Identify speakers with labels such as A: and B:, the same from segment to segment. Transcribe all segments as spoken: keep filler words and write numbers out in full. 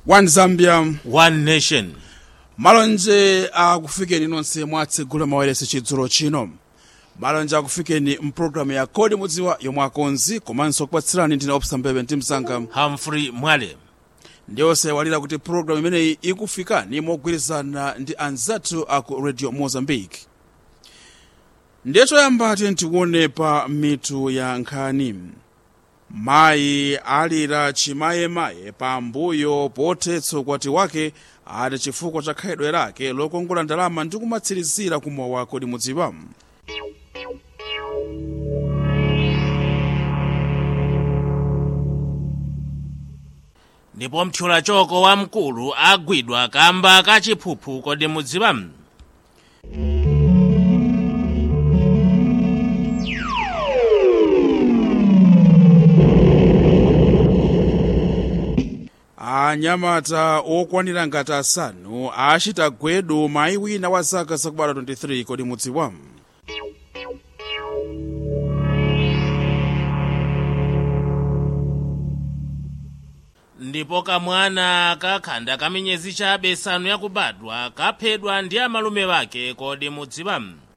A: One Zambia,
B: One Nation.
A: Malonje akufikeni nonse mwatsegula mawelesi chidzulo chino. Malonje akufikeni mprogramu ya Kodi Mudziwa yomwe akonzi komanso kupatsirani ndine Opsa Mbebe ndi msanga
B: Humphrey Mwale.
A: Ndiyonse walira kuti programu imeneyi ikufikani mogwirizana ndi anzathu aku Radio Mozambique. Ndiye choyamba tione pa mitu ya nkhani. Mayi alira chimayemaye pambuyo pothetsa ukwati wake ati chifukwa cha khalidwe lake lokongola ndalama ndi kumatsirizira kumwa wa Kodi Mudziwa.
B: Ndipo mthyolachoko wamkulu agwidwa kamba kachiphuphu Kodi Mudziwa. Anyamata okwanira ngati asanu achita gwedu mayi wina wa zaka zakubala twenty-three Kodi Mudziwa. Ndipo kamwana kakhanda kaminyezi chabe isanu yakubadwa kaphedwa ndi amalume wake Kodi Mudziwa.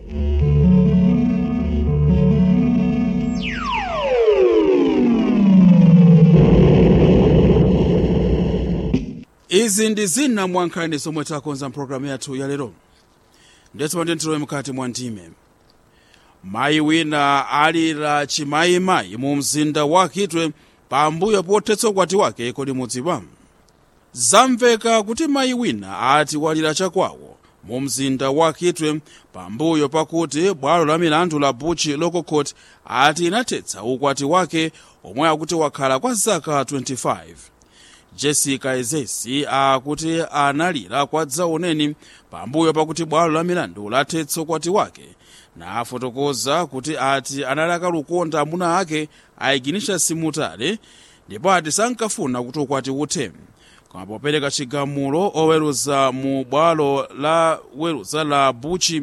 A: Izi ndi zina mwa nkhani zomwe takonza mpulogalamu yathu ya lero. Ndetso ndintilowe mkati mwa ndime. Mayi wina alira chimayimayi mu mzinda wa Kitwe pambuyo pothetsa ukwati wake Kodi Mudziwa. Zamveka kuti mayi wina ati walira chakwawo mu mzinda wa Kitwe pambuyo pakuti bwalo la milandu la Buchi Local Court ati inathetsa ukwati wake omwe akuti wakhala kwa zaka twenty-five. Jessica Ezesi akuti analira kwa dzaoneni pambuyo pakuti bwalo la milandu lathetsa ukwati wake na afotokoza kuti ati analaka lukonda amuna ake ayiginisha simutale ndipo ati sankafuna kuti ukwati uthe. Koma popereka chigamulo oweruza mu bwalo la weruza la Buchi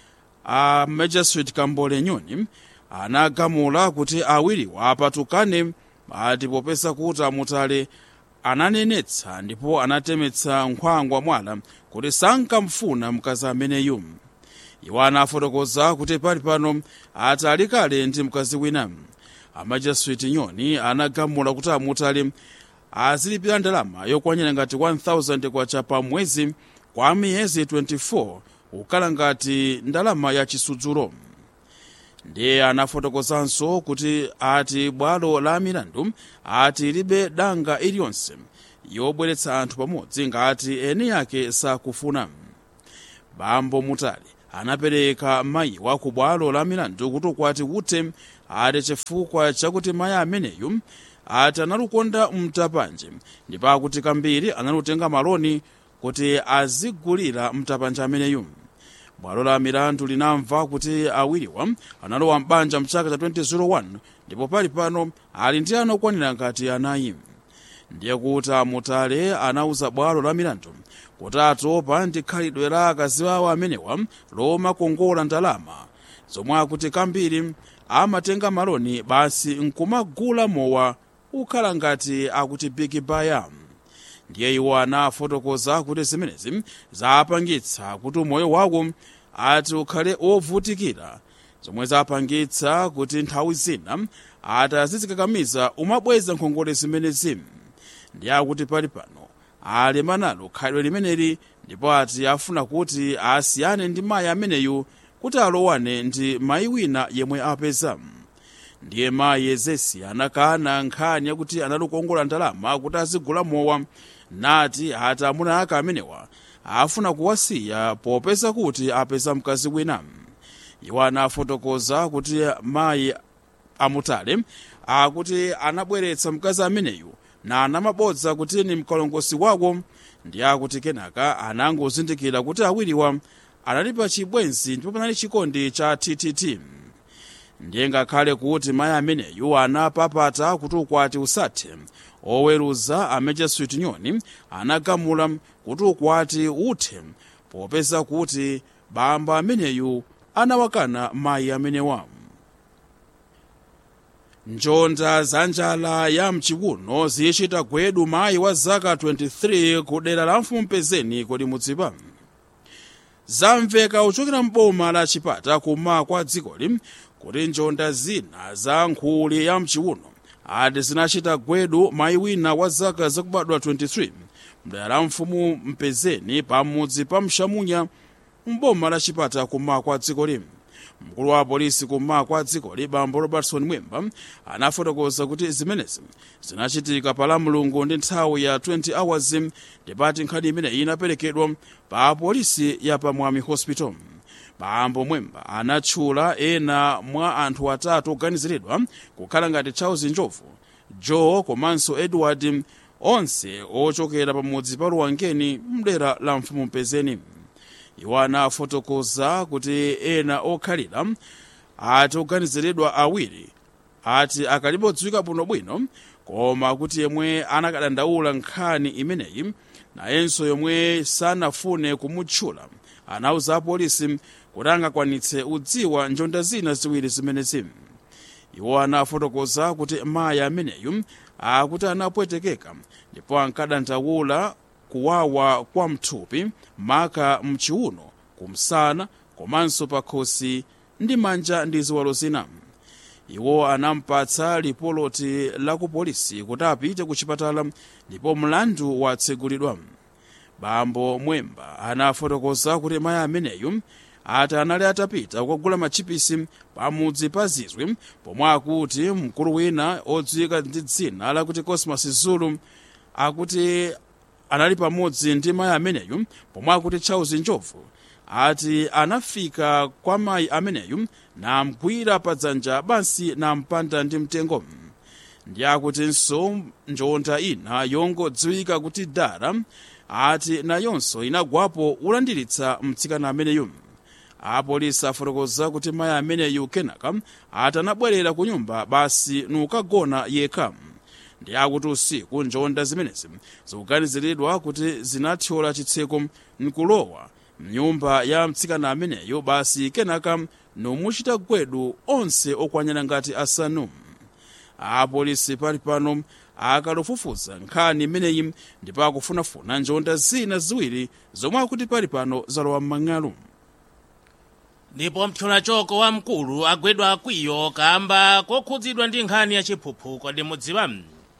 A: a Magistrate Kambole Nyoni anagamula kuti awiriwa apatukane ati popeza kuti amutale ananenetsa ndipo anatemetsa nkhwangwa mwala kuti sankamfuna mkazi ameneyu. Iwo anafotokoza kuti pali pano ati alikale ndi mkazi wina. Amajistrate Nyoni anagamula kuti amutale azilipira ndalama yokwanira ngati one thousand kwacha pa mwezi kwa miyezi twenty-four ukala ngati ndalama ya chisudzulo. Ndiye anafotokozanso kuti ati bwalo la milandu ati libe danga iliyonse yobweretsa anthu pamodzi ngati eni yake sakufuna. Bambo Mutale anapereka mayi wa ku bwalo la milandu kuti ukwati uthe ati chifukwa chakuti mayi ameneyu ati analukonda mtapanje ndipo akuti kambiri analutenga maloni kuti azigulira mtapanje ameneyu. Bwalo la milandu linamva kuti awiriwa analowa mbanja mchaka cha twenty oh one ndipo pali pano ali ndi ana okwanira ngati anayi. Ndiye kuti Mutale anauza bwalo la milandu kuti atopa ndi khalidwe la akazi awo amenewa lomakongola ndalama zomwe akuti kambiri amatenga maloni basi nkumagula mowa ukhala ngati akuti big buyer. Ndiye iwo anafotokoza kuti zimenezi zapangitsa kuti moyo wako ati ukhale ovutikira zomwe zapangitsa kuti nthawi zina ati azizikakamiza umabweza nkhongole zimenezi. Ndiye akuti pali pano alema nalo khalidwe limeneli ndipo ati afuna kuti asiyane ndi mayi ameneyu kuti alowane ndi mayi wina yemwe apeza. Ndiye mayi Ezesi anakana nkhani yakuti analukongola ndalama kuti azigula mowa nati ati amuna ake amenewa afuna kuwasiya popeza kuti apeza mkazi wina. Iwo anafotokoza kuti mayi amutale akuti anabweretsa mkazi ameneyu na anamabodza kuti ni mkalongosi wako. Ndiye akuti kenaka anangozindikira kuti awiriwa analipa chibwenzi ndipo panali chikondi cha T T T. Ndiye ngakhale kuti mayi ameneyu anapapata kuti ukwati usathe, oweruza a Magistrate Nyoni anagamula kuti ukwati uthe popeza kuti bamba ameneyu anawakana mayi amenewa.
B: njonda za njala ya mchiwuno zichita gwedu mayi wa zaka twenty-three ku dera la Mfumpezeni kodi mudziwa. Zamveka uchokera mboma la Chipata kuma kwa dzikoli kuti njonda zina za nkhuli ya mchiwuno ati zinachita gwedu mayi wina wa zaka zakubadwa twenty-three mdera la Mfumu Mpezeni pamudzi pa Mshamunya mboma la Chipata kuma kwa dzikoli. Mkulu wa polisi kuma kwa dzikoli Bambo Robertson Mwemba anafotokoza kuti zimenezi zinachitika pa Mulungu ndi nthawi ya twenty hours ndipati nkhani imene inaperekedwa pa polisi ya Pamwami Hospital. Bambo Mwemba anatchula ena mwa anthu atatu oganiziridwa kukhala ngati Charles Njovu, Joe komanso Edward, onse ochokera pamudzi pa Ruwangeni mdera la Mfumu Mpezeni. Iwo anafotokoza kuti ena okhalira ati oganiziridwa awiri ati akalibodziwika bwinobwino, koma kuti yemwe anakadandaula nkhani imeneyi nayenso yomwe sanafune kumutchula anauza polisi kuti angakwanitse udziwa njonda zina ziwiri zimenezi. Iwo anafotokoza kuti mayi ameneyu akuti anapwetekeka ndipo ankadandaula kuwawa kwa mthupi, maka mchiuno, kumsana komanso pakhosi ndi manja ndi ziwalo zina. Iwo anampatsa lipoloti la ku polisi kuti apite ku chipatala ndipo mlandu watsegulidwa. Bambo Mwemba anafotokoza kuti mayi ameneyu ati anali atapita kukagula machipisi pamudzi pa Zizwi pomwe akuti mkulu wina odziwika ndi dzina lakuti Cosmas Zulu akuti anali pamodzi ndi mayi ameneyu pomwe akuti Charles Njovu ati anafika kwa mayi ameneyu namgwira padzanja basi nampanda ndi mtengo. Ndi akutinso njonda ina yongodziwika kuti Dara ati nayonso inagwapo ulandiritsa mtsikana ameneyu. Apolisi afotokoza kuti mayi ameneyu kenaka ati anabwerera ku nyumba basi nukagona yekha. Ndi akuti usiku njonda zimenezi zikuganiziridwa kuti zinathyola chitseko nkulowa mnyumba ya mtsikana ameneyo basi kenaka nomuchita gwedu onse okwanyana ngati asanu. Apolisi pali pano akalofufuza nkhani imeneyi ndipo akufunafuna njonda zina ziwiri zomwe akuti pali pano zalowa m'mang'alu.
C: Ndipo mthyola-choko wa mkulu agwedwa akwiyo kamba kokhudzidwa ndi nkhani ya chiphuphu kodi mudziwa.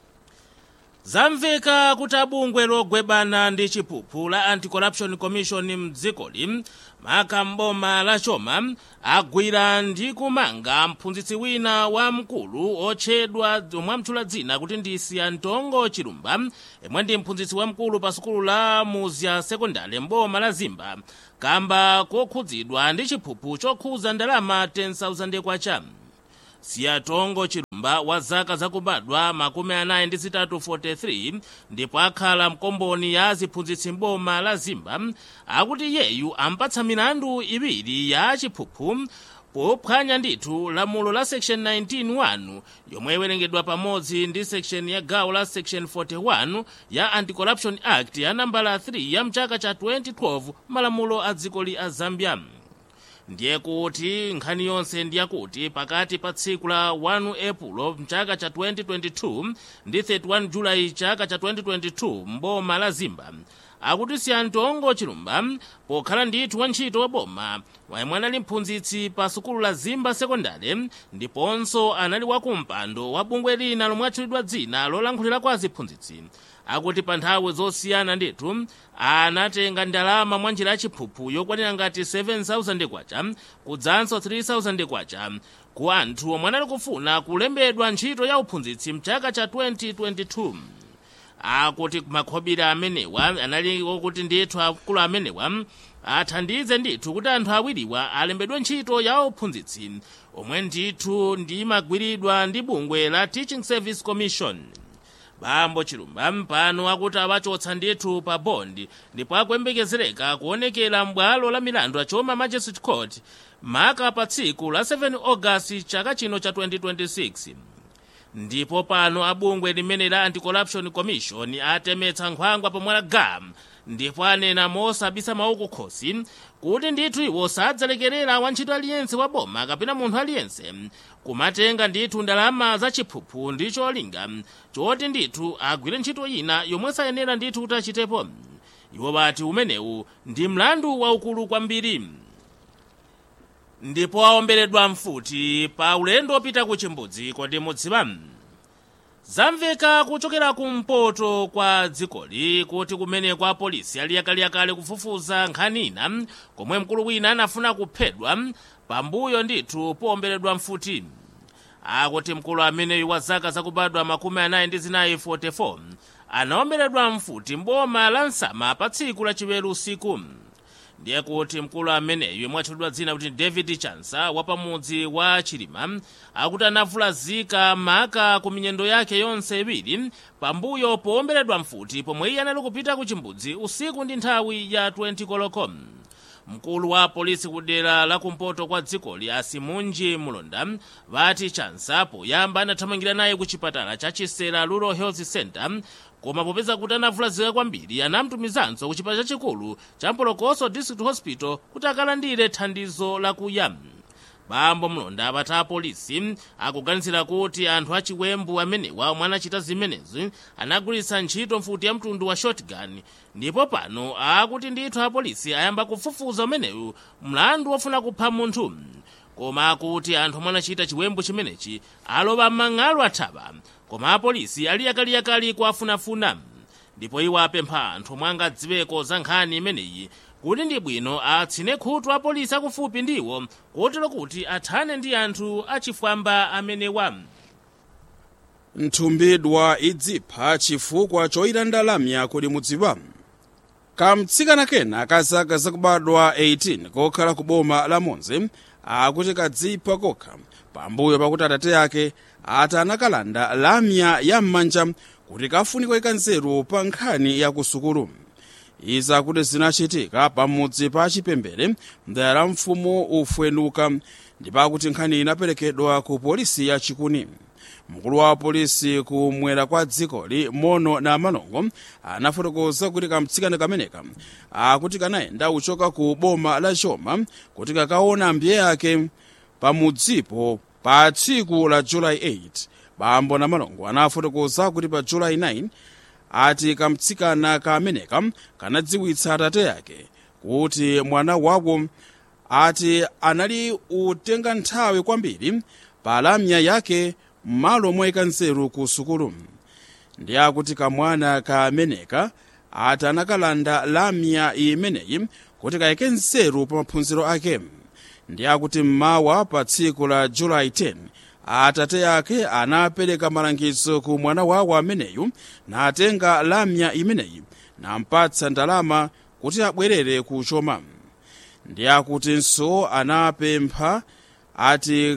C: Zamveka kuti abungwe logwebana ndi chiphuphu la Anti-Corruption Commission mdzikoli maka mboma la Choma agwira ndi kumanga mphunzitsi wina wa mkulu otchedwa mwamtchula dzina kuti ndi Siyantongo Chilumba, yemwe ndi mphunzitsi wa mkulu pa sukulu la Muzya Sekondari mboma la Zimba kamba kokhudzidwa ndi chiphuphu chokhuza ndalama ten thousand kwacha. Siyantongo Chilumba wa zaka zakubadwa makumi anayi ndi zitatu forty-three ndipo akhala mkomboni ya ziphunzitsi mboma la Zimba akuti yeyu ampatsa milandu iwiri ya chiphuphu pophwanya ndithu lamulo la section nineteen one yomwe iwerengedwa pamodzi ndi section ya gawo la section forty-one ya Anti-Corruption Act ya nambala three ya mchaka cha twenty twelve malamulo a dzikoli a Zambia. Ndiye kuti nkhani yonse ndiyakuti pakati pa tsiku la one April mchaka cha twenty twenty-two ndi thirty-one July chaka cha twenty twenty-two mboma la Zimba akuti Siyantongo Chilumba pokhala ndithu wantchito wa boma wayemwe anali mphunzitsi pa sukulu la Zimba Sekondari ndiponso anali wakumpando wa bungwe lina lomwe atchulidwa dzina lolankhulira kwa ziphunzitsi akuti pa nthawi zosiyana ndithu anatenga ndalama mwa njira yachiphuphu yokwanira ngati seven thousand kwacha kudzanso three thousand kwacha ku anthu omwe anali kufuna kulembedwa ntchito ya uphunzitsi mchaka cha twenty twenty-two. Akuti makhobiri amenewa anali kuti ndithu akulu amenewa athandize ndithu kuti anthu awiriwa alembedwe ntchito ya uphunzitsi omwe ndithu ndi magwiridwa ndi bungwe la Teaching Service Commission. Bambo Chilumba mpano akuti awachotsa ndithu pa bondi ndipo akuyembekezereka kuonekera m'bwalo la milandu a Choma Magistrate Court maka pa tsiku la seven August chaka chino cha twenty twenty-six. ndipo pano abungwe limene la Anti-Corruption Commission atemetsa nkhwangwa pomwe gam ndipo anena mosabisa mauku khosi kuti ndithu iwo sadzalekerera wantchito aliyense wa boma kapena munthu aliyense kumatenga ndithu ndalama za chiphuphu ndi cholinga choti ndithu agwire ntchito ina yomwe sayenera ndithu kuti achitepo. Iwo bati umenewu ndi mlandu waukulu kwambiri. Ndipo aomberedwa mfuti pa ulendo opita ku Chimbudzi kodi mudziwa. Zamveka kuchokera kumpoto kwa dzikoli kuti kumene kwa polisi ali yakaliyakale kufufuza nkhani ina komwe mkulu wina anafuna kuphedwa pambuyo ndithu poomberedwa mfuti. Akuti mkulu ameneyu wa zaka zakubadwa makumi anayi ndi zinayi arobaini na nne anaomberedwa mfuti mboma la Nsama pa tsiku lachiweru usiku. Ndiye kuti mkulu ameneyu mwatchulidwa dzina kuti David Chansa wapamudzi wa Chilima akuti anavulazika maka ku minyendo yake yonse iwiri pambuyo poomberedwa mfuti pomwe iye anali kupita ku Chimbudzi usiku ndi nthawi ya twenty koloko. Mkulu wa polisi kudera la kumpoto kwa dzikoli Asimunji Mulonda vati Chansa poyamba anathamangira naye ku chipatala cha Chisera Rural Health Center, koma popeza kuti anavulazika kwambiri anamtumizanso ku chipatala chachikulu cha Mpolokoso District Hospital kuti akalandire thandizo lakuya. Bambo Mulonda avati apolisi akuganizira kuti anthu achiwembu amenewa omwe anachita zimenezi anagwiritsa ntchito mfuti ya mtundu wa shotgun, ndipo pano akuti ndithu apolisi ayamba kufufuza umenewu mlandu wofuna kupha munthu. Koma akuti anthu omwe anachita chiwembu chimenechi alowa m'mang'alu athaba, koma apolisi ali yakaliyakali kuafunafuna. Ndipo iwo apempha anthu omwe angadziweko za nkhani imeneyi kuti ndi bwino atsine khutu apolisi akufupi ndiwo kotero kuti athane ndi anthu achifwamba amenewa.
B: Nthumbidwa idzipha chifukwa choyira ndalamya kodi mudziwa. Kamtsikana kena ka zaka zakubadwa eighteen kokhala ku boma la Monze akuti kadzipha kokha pambuyo pakuti atate yake ati anakalanda lamya ya m'manja kuti kafuniko ikanzeru pa nkhani ya kusukulu. Izi akuti zinachitika pamudzi pa Chipembere mdera la mfumu ufwenuka, ndipo akuti nkhani inaperekedwa ku polisi ya Chikuni. Mkulu wa polisi kumwera kwa dzikoli Mono na Malongo anafotokoza kuti kamtsikana kameneka akuti kanayenda kuchoka ku boma la Choma kuti kakaona mbiye yake pamudzipo pa tsiku la July eight. Bambo na Malongo anafotokoza kuti pa July nine ati kamtsikana kameneka kanadziwitsa atate yake kuti mwana wako ati anali utenga nthawi kwambiri pa lamya yake m'malo mwa ikanzeru ku sukulu. Ndi akuti kamwana kameneka ati anakalanda lamya imeneyi kuti kayike nzeru pa maphunziro ake. Ndi akuti mmawa pa tsiku la July ten atate yake anapereka malangizo ku mwana wawo ameneyu na atenga lamya imeneyi na mpatsa ndalama kuti abwerere ku Choma. Ndi akutinso anapempha ati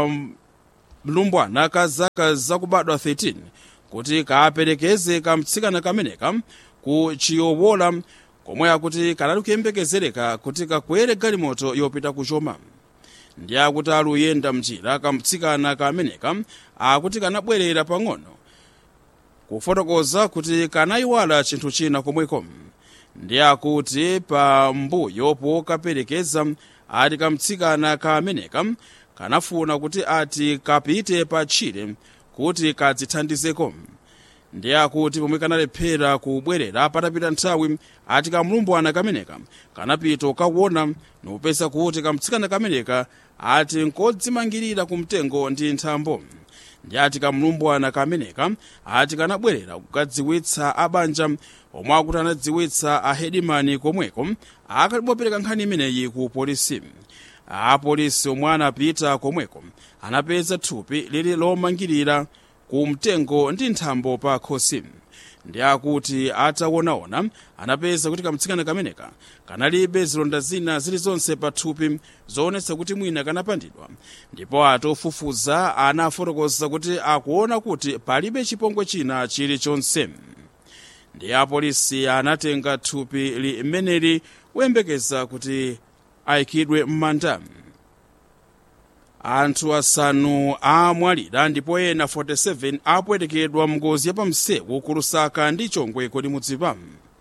B: kamlumbwana ka zaka zakubadwa thirteen kuti kaperekeze kamtsikana kameneka ku Chiyowola komwe akuti kanali kuyembekezereka kuti kakwere galimoto yopita ku Choma. Ndi akuti aluyenda mchira kamtsikana kameneka akuti kanabwerera pang'ono kufotokoza kuti kanayiwala chinthu china komweko. Ndi akuti pambuyo pokaperekeza ati kamtsikana kameneka kanafuna kuti ati kapite pa Tchire kuti kadzithandizeko. Ndi akuti pomwe kanalephera kubwerera patapita nthawi ati kamlumbwana kameneka kanapita kakuona nopeza kuti kamtsikana kameneka ati nkodzimangirira ku mtengo ndi nthambo. Ndi ati kamlumbwana kameneka ati kanabwerera kukadziwitsa abanja omwe akuti anadziwitsa ahedimani komweko akalibopereka nkhani imeneyi ku polisi. Apolisi omwe anapita komweko anapeza thupi lili lomangirira ku mtengo ndi nthambo pa khosi. Ndi akuti ataonaona anapeza kuti kamtsikana kameneka kanalibe zilonda zina zilizonse pa thupi zoonetsa kuti mwina kanapandidwa. Ndipo atofufuza anafotokoza kuti akuona kuti palibe chipongwe china chilichonse. Ndi apolisi anatenga thupi limeneli kuyembekeza kuti ayikidwe m'manda. anthu asanu amwalira ndipo ena forty-seven apwetekedwa mngozi yapamsewu ku Lusaka ndi Chongwe kodi mudziwa.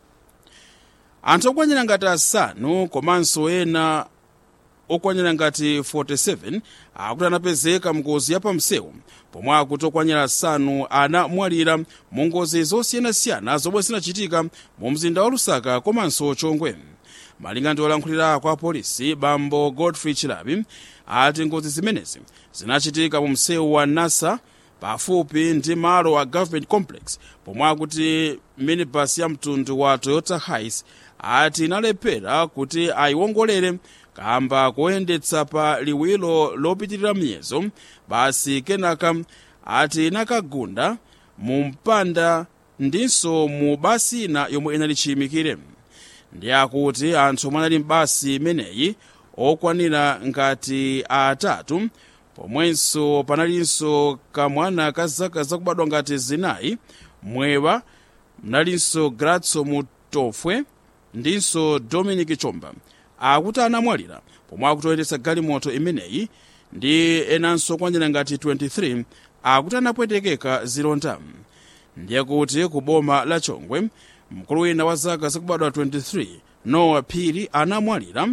B: Anthu okwanira ngati asanu komanso ena okwanira ngati forty-seven akuti anapezeka mngozi yapamsewu, pomwe akuti okwanira asanu anamwalira mu ngozi zosiyanasiyana zomwe zinachitika mu mzinda wa Lusaka komanso Chongwe. Malinga ndi olankhulira kwa polisi Bambo Godfrey Chilabi ati ngozi zimenezi zinachitika mu msewu wa Nasa pafupi ndi malo a Government Complex, pomwe akuti minibus ya mtundu wa Toyota Hiace ati inalephera kuti ayiwongolere kamba koyendetsa pa liwiro lopitirira miyezo, basi kenaka ati inakagunda mu mpanda ndinso mu basi ina yomwe inali chiyimikire. Ndi akuti anthu omwe anali m'basi imeneyi okwanira ngati atatu, pomwenso panalinso kamwana ka zaka zakubadwa ngati zinayi, mwewa mnalinso Gratso Mutofwe ndinso Dominic Chomba akuti anamwalira pomwe akutoyendetsa galimoto imeneyi, ndi enanso okwanira ngati twenty-three akuti anapwetekeka zilonda. Ndiye kuti ku boma la Chongwe mkulu wina wa zaka zakubadwa twenty-three Noah Phiri anamwalira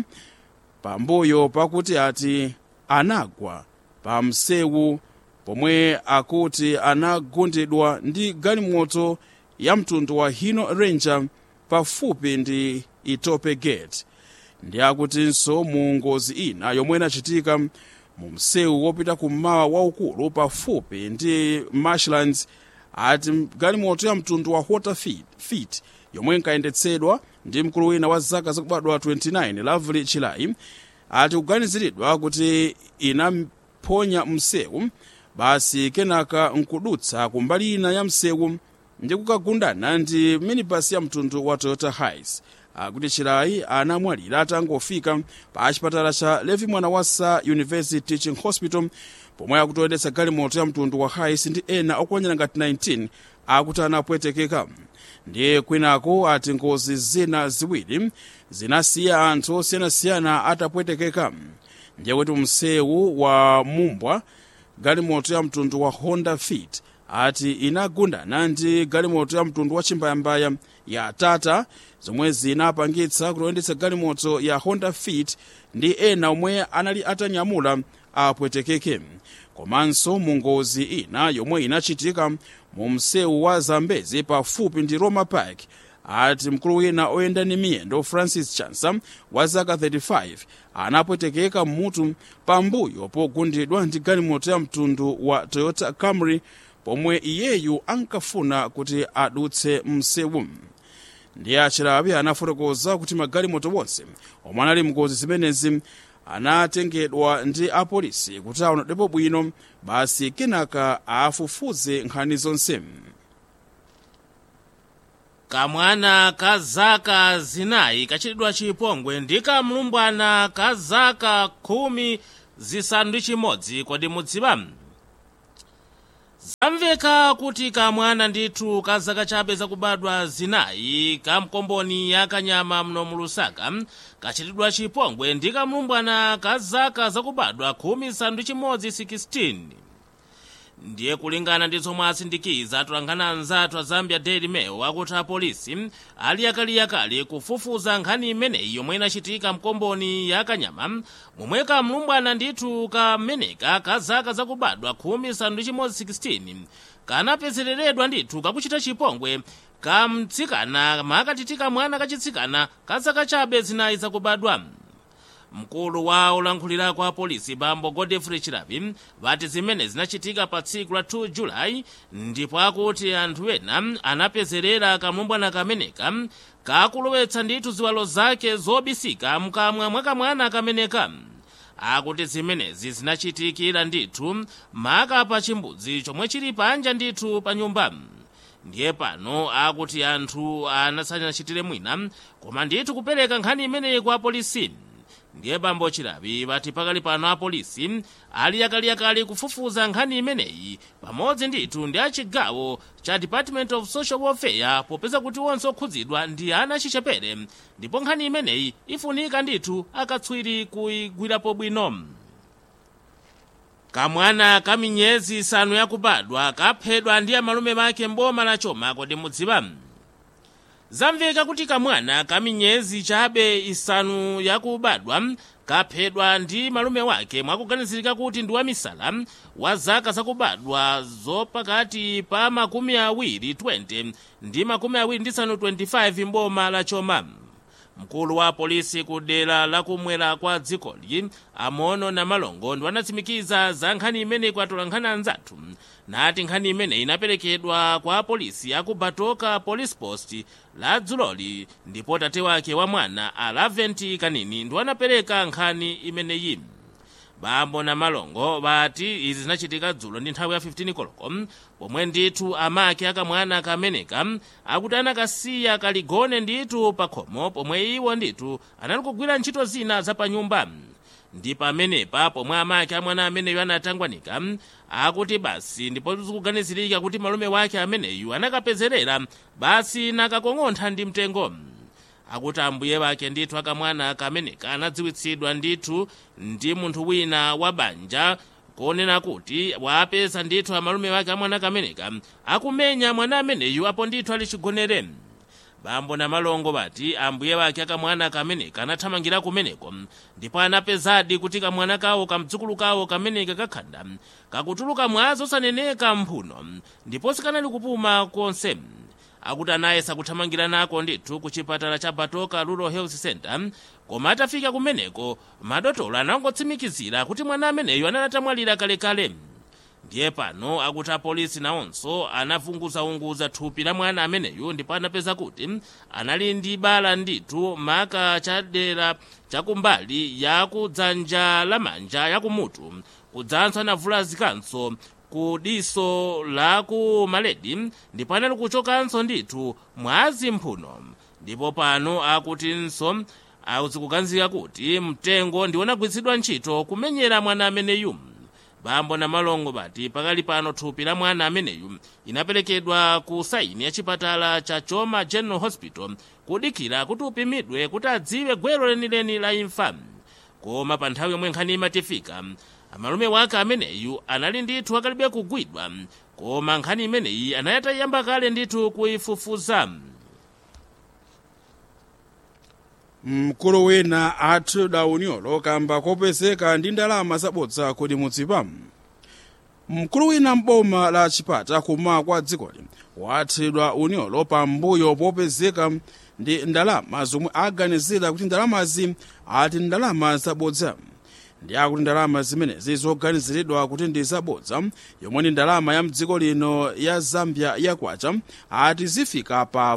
B: pambuyo pakuti ati anagwa pa msewu pomwe akuti anagundidwa ndi galimoto ya mtundu wa Hino Ranger pafupi ndi Itope Gate. Ndi akutinso mu ngozi ina yomwe inachitika mu msewu wopita kummawa waukulu pafupi ndi Marshlands ati galimoto ya mtundu wa Waterfit yomwe inkayendetsedwa ndi mkulu wina wa zaka zakubadwa twenty-nine Lovely Chilai ati kuganiziridwa kuti inaphonya msewu, basi kenaka nkudutsa kumbali ina ya msewu ndi kukagundana ndi minibus ya mtundu wa Toyota Hiace. Akuti Chilai anamwalira atangofika pa chipatala cha Levi Mwanawasa University Teaching Hospital pomwe akutoyendetsa galimoto ya mtundu wa Hiace ndi ena okwanira ngati nineteen akuti anapwetekeka. Ndiye kwinako ati ngozi zina ziwiri zinasiya anthu osiyanasiyana atapwetekeka. Ndiye kuti msewu wa Mumbwa galimoto ya mtundu wa Honda Fit ati inagundana ndi galimoto ya mtundu wa chimbayambaya ya Tata zomwe zinapangitsa kutoyendetsa galimoto ya Honda Fit ndi ena omwe anali atanyamula apwetekeke. Komanso mu ngozi ina yomwe inachitika mu msewu wa Zambezi pafupi ndi Roma Park ati mkulu wina oyenda ni miyendo Francis Chansa wa zaka thirty-five anapwetekeka mmutu pambuyo pogundidwa ndi galimoto ya mtundu wa Toyota Camry pomwe iyeyu ankafuna kuti adutse msewu. Ndiye Achilabi anafotokoza kuti magalimoto wonse omwe anali mngozi zimenezi anatengedwa ndi apolisi kuti aonedwepo bwino, basi kenaka afufuze nkhani zonse.
C: Kamwana ka zaka zinayi kachitidwa chipongwe ndi kamlumbwana ka zaka khumi zisanu ndi chimodzi kodi mudziwa. Zamveka kuti kamwana ndithu ka zaka chabe zakubadwa zinayi ka mkomboni ya Kanyama mno mu Lusaka kachitidwa chipongwe ndi kamlumbwana ka zaka zakubadwa khumi zisanu ndi chimodzi sixteen. Ndiye kulingana ndi zomwe asindikiza atolankhani anzathu a Zambia Daily Mail akuti apolisi ali yakaliyakali kufufuza nkhani imeneyi yomwe inachitika mkomboni ya Kanyama momwe kamlumbwana ndithu kameneka ka zaka zakubadwa khumi zisanu ndi chimodzi sixteen kanapezereredwa ndithu kakuchita chipongwe ka mtsikana makatitika mwana kachitsikana ka zaka chabe zinayi zakubadwa. Mkulu wa olankhulira kwa polisi Bambo Godfrey Chilabi vati zimene zinachitika pa tsiku la two Julayi ndipo akuti anthu ena anapezerera kamlumbwana kameneka kakulowetsa ndithu ziwalo zake zobisika mkamwa mwa kamwana kameneka. Akuti zimenezi zinachitikira ndithu maka pa chimbudzi chomwe chili panja ndithu pa nyumba. Ndiye pano akuti anthu anasanachitire mwina koma ndithu kupereka nkhani imeneyi kwa polisi. Ndiye Bambo Chilabi vati pakali pano apolisi ali yakaliyakali kufufuza nkhani imeneyi pamodzi ndithu ndi achigawo cha Department of Social Welfare popeza kuti wonse okhudzidwa ndi ana achichepere ndipo nkhani imeneyi ifunika ndithu akatswiri kuigwirapo bwino. kamwana ka miyezi isanu yakubadwa kaphedwa ndi amalume make mboma la Choma. Kodi mudziwa? Zamveka kuti kamwana ka miyezi chabe isanu yakubadwa kaphedwa ndi malume wake mwakuganizirika kuti ndi wamisala wa zaka zakubadwa zopakati pa makumi awiri ishirini ndi makumi awiri ndi isanu twenty-five mboma la Choma. Mkulu wa polisi ku dera lakumwera kwa dzikoli Amono na Malongo ndi wanatsimikiza za nkhani imene kwatola nkhani anzathu nati nkhani imene inaperekedwa kwa polisi ya ku Batoka Police Post la dzuloli ndipo tate wake wa mwana Alaventi Kanini ndi wanapereka nkhani imeneyi. Bambo na Malongo bati izi zinachitika dzulo ndi nthawi ya fifteen koloko pomwe ndithu amake akamwana kameneka akuti anakasiya kaligone ndithu pakhomo pomwe iwo ndithu anali kugwira ntchito zina za pa nyumba. Ndi pamenepa pomwe amake amwana ameneyu anatangwanika akuti basi ndipo zikuganizirika kuti malume wake ameneyu anakapezerera basi nakakong'ontha ndi mtengo. Akuti ambuye wake ndithu akamwana kameneka anadziwitsidwa ndithu ndi munthu wina wa banja konena kuti wapeza ndithu amalume wake amwana kameneka akumenya mwana ameneyu apo ndithu ali chigonere. Bambo na Malongo bati ambuye wake akamwana kameneka anathamangira kumeneko ndipo anapezadi kuti kamwana kawo kamdzukulu kawo kameneka kakhanda kakutuluka mwazo saneneka mphuno ndipo sikanali kupuma konse. Akuti anayesa kuthamangira nako ndithu ku chipatala cha Batoka Rural Health Center koma atafika kumeneko madotolo anangotsimikizira kuti mwana ameneyu analatamwalira kalekale. Ndiye pano akuti apolisi nawonso anavunguzaunguza thupi la mwana ameneyu ndipo anapeza kuti anali ndi bala ndithu maka chadera chakumbali ya kudzanja lamanja yakumutu kudzanso anavulazikanso ku diso la ku maledi ndipo anali kuchokanso ndithu mwazi mphuno. Ndipo pano akutinso azikuganizira kuti mtengo ndi unagwiritsidwa ntchito kumenyera mwana ameneyu. Bambo na Malongo bati pakali pano thupi la mwana ameneyu inaperekedwa ku saini ya chipatala cha Choma General Hospital kudikira kuti upimidwe kuti adziwe gwero lenileni la imfa. Koma pa nthawi yomwe nkhani imatifika amalume wake ameneyu anali ndithu akalibe kugwidwa koma nkhani imeneyi anayatayamba kale ndithu kuifufuza.
B: Mkulu wina athedwa unyolo kamba kopezeka ndi ndalama zabodza. Kodi mudziwa? Mkulu wina mboma la Chipata kuma kwa dzikoli wathedwa unyolo pambuyo popezeka ndi ndalama zomwe aganizira kuti ndalamazi ati ndalama zabodza. Ndi akuti ndalama zimenezi zoganiziridwa kuti ndi zabodza yomwe ndi ndalama ya mdziko lino ya Zambia yakwacha ati zifika pa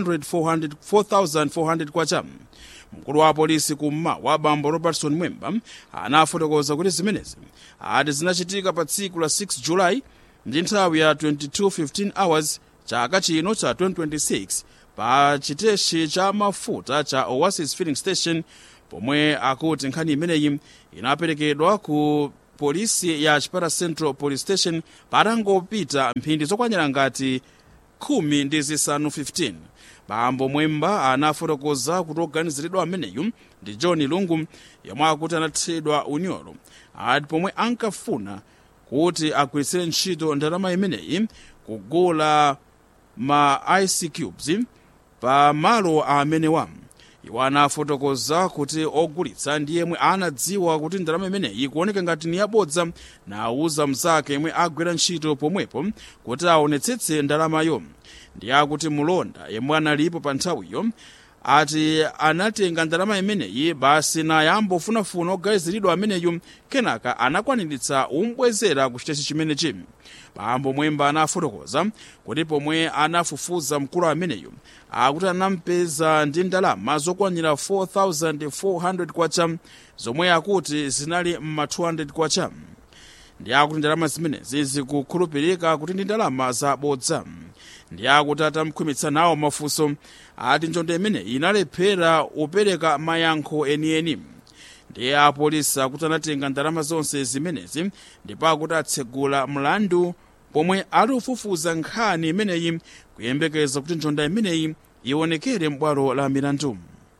B: four thousand four hundred kwacha. Mkulu wa polisi kummawa Bambo Robertson Mwemba anafotokoza kuti zimenezi ati zinachitika pa tsiku la six July ndi nthawi ya twenty-two fifteen hours chaka chino cha twenty twenty-six pa chiteshi cha mafuta cha Oasis Filling Station pomwe akuti nkhani imeneyi inaperekedwa ku polisi ya Chipata Central Police Station patangopita mphindi zokwanira ngati khumi ndi zisanu fifteen. Bambo Mwemba anafotokoza kuti oganiziridwa ameneyu ndi John Lungu yomwe akuti anathedwa unyolo ati pomwe ankafuna kuti agwiritsire ntchito ndalama imeneyi kugula ma ice cubes pa malo amenewa. Iwo anafotokoza kuti ogulitsa ndi yemwe anadziwa kuti ndalama imeneyi kuoneka ngati ni yabodza na auza mzake yemwe agwira ntchito pomwepo kuti aonetsetse ndalamayo. Ndi akuti mulonda yemwe analipo pa nthawiyo ati anatenga ndalama imeneyi basi na yambofunafuna oganiziridwa ameneyu kenaka anakwaniritsa umbwezera ku chiteshi chimenechi. Bambo Mwemba anafotokoza kuti pomwe anafufuza mkulu ameneyu akuti anampeza ndi ndalama zokwanira four thousand four hundred kwacha zomwe akuti zinali ma two hundred kwacha. Ndi akuti ndalama zimenezi zikukhulupirika kuti ndi ndalama zabodza. Ndi akuti atamkhumitsa nawo mafunso ati njonda imene inalephera upereka mayankho enieni. Ndi apolisi akuti anatenga ndalama zonse zimenezi ndipo akuti atsegula mlandu pomwe ali kufufuza nkhani imeneyi kuyembekeza kuti njonda imeneyi ionekere m'bwalo la milandu.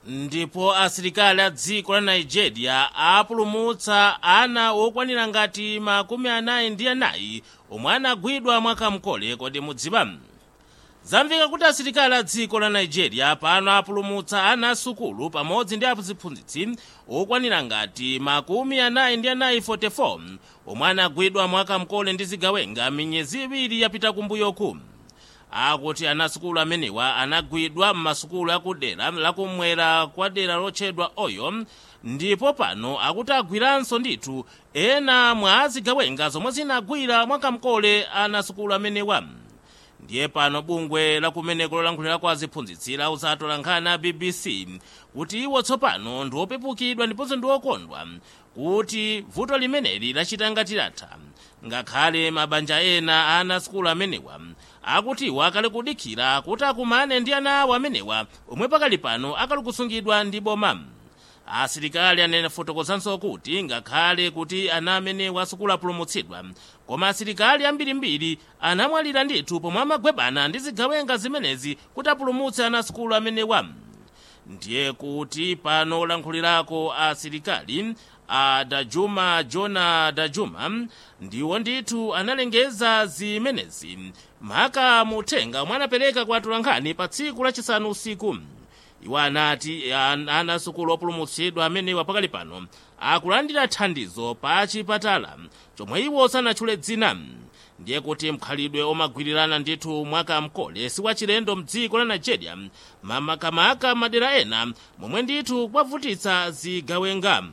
C: ndipo asilikali a dziko la nigeria apulumutsa ana okwanira ngati makumi anayi ndi anayi omwe anagwidwa mwakamkole. Kodi mudziwa? Zamveka kuti asilikali a dziko la nigeria pano apulumutsa ana asukulu pamodzi ndi aphunzitsi okwanira ngati makumi anayi ndi anayi forty four omwe anagwidwa mwakamkole ndi zigawenga miyezi iwiri yapita kumbuyoku. Akuti anasukulu amenewa anagwidwa m'masukulu akudera lakumwera kwa dera lotchedwa Oyo, ndipo pano akuti agwiranso ndithu ena mwa zigawenga zomwe zinagwira mwakamkole anasukulu amenewa. Ndiye pano bungwe lakumeneko lolankhulira kwa aziphunzitsi la uzatolankhana B B C kuti iwo tsopano ndi opepukidwa ndiponso ndi okondwa kuti vuto limeneli lachita ngati latha, ngakhale mabanja ena a anasukulu amenewa akuti iwo akali kudikira kuti akumane ndi ana awo amenewa omwe pakali pano akali kusungidwa ndi boma. Asilikali anafotokozanso kuti ngakhale kuti ana amenewa asukulu apulumutsidwa, koma asilikali ambirimbiri anamwalira ndithu pomwe amagwebana ndi zigawenga zimenezi kuti apulumutse ana asukulu amenewa. Ndiye kuti pano olankhulirako asilikali a Dajuma Jona Dajuma ndiwo ndithu analengeza zimenezi maka mutenga omwe anapereka kwa atolankhani pa tsiku lachisanu usiku. Iwo anati ana asukulu opulumutsidwa amenewa pakali pano akulandira thandizo pa chipatala chomwe iwo sanatchule dzina. Ndiye kuti mkhalidwe omagwirirana ndithu mwakamkole si wachilendo mdziko la Nigeria, makamaka madera ena momwe ndithu kwavutitsa zigawenga.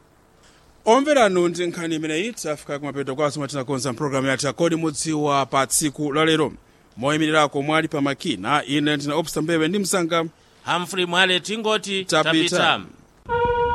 B: Omveranu ndi nkhani imeneyi tafika kumapeto kwaso matinakonza mpulogalamu yathu Kodi mudziwa pa tsiku la lero. Moyimirirako mwali pa makina ine ndina Obsta Mbewe ndi msanga
C: Humphrey Mwale tingoti
B: tapita.
C: tapita.